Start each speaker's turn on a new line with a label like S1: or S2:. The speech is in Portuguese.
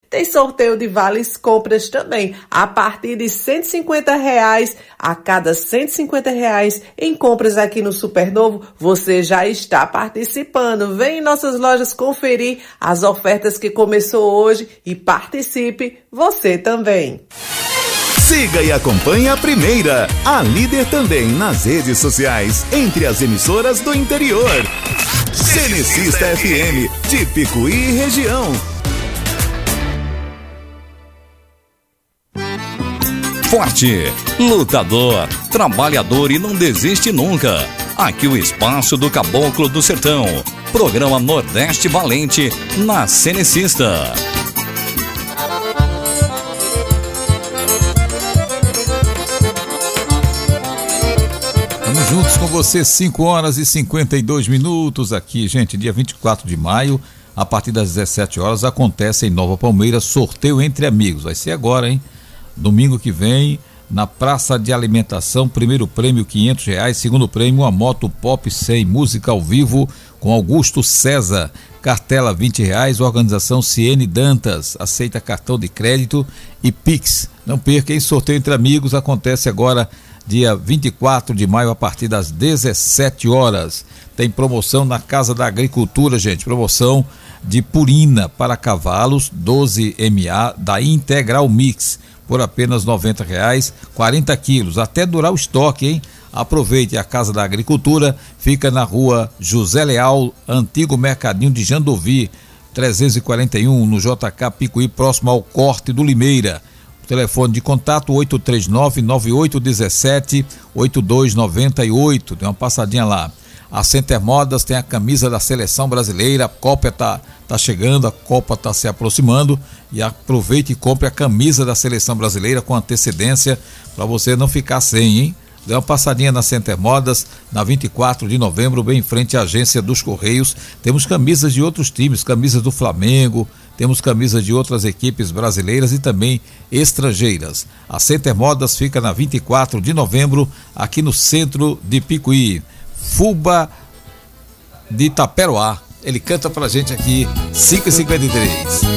S1: Tem sorteio de vales compras também, a partir de R$150. A cada R$150 em compras aqui no Supernovo, você já está participando. Vem em nossas lojas conferir as ofertas que começou hoje e participe você também.
S2: Siga e acompanhe a Primeira, a líder também nas redes sociais, entre as emissoras do interior. Cenecista FM, de Picuí e região.
S3: Forte, lutador, trabalhador e não desiste nunca. Aqui o espaço do Caboclo do Sertão. Programa Nordeste Valente, na Cenecista.
S4: Estamos juntos com você, 5h52 aqui, gente, dia 24 de maio, a partir das 17 horas, acontece em Nova Palmeira, sorteio entre amigos. Vai ser agora, hein? Domingo que vem, na Praça de Alimentação, primeiro prêmio R$500, segundo prêmio uma moto Pop 100, música ao vivo com Augusto César, cartela R$20, organização Ciene Dantas, aceita cartão de crédito e Pix. Não perca, hein? Sorteio entre amigos acontece agora, dia 24 de maio, a partir das 17 horas. Tem promoção na Casa da Agricultura, gente, promoção de purina para cavalos, 12 MA da Integral Mix, por apenas R$90, 40 quilos, até durar o estoque, hein? Aproveite, a Casa da Agricultura fica na rua José Leal, antigo Mercadinho de Jandovi, 341, no JK Picuí, próximo ao Corte do Limeira. O telefone de contato 839-9817-8298, dê uma passadinha lá. A Center Modas tem a camisa da Seleção Brasileira, a Copa tá chegando, a Copa tá se aproximando, e aproveite e compre a camisa da Seleção Brasileira com antecedência, para você não ficar sem, hein? Dê uma passadinha na Center Modas, na 24 de novembro, bem em frente à Agência dos Correios. Temos camisas de outros times, camisas do Flamengo, temos camisas de outras equipes brasileiras e também estrangeiras. A Center Modas fica na 24 de novembro, aqui no centro de Picuí. Fuba de Itaperoá, ele canta pra gente aqui, 5h53.